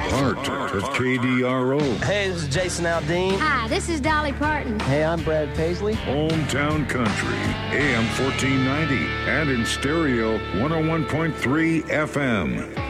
heart of KDRO. Hey, this is Jason Aldean. Hi, this is Dolly Parton. Hey, I'm Brad Paisley. Hometown Country, AM 1490, and in stereo 101.3 FM.